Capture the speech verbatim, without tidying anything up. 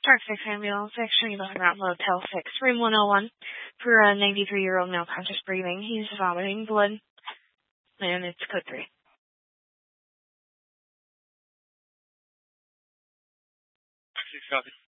Park six ambulance, actually the route Motel six, room one oh one, for a ninety-three-year-old male conscious breathing. He's vomiting blood, and it's code three. Six copy.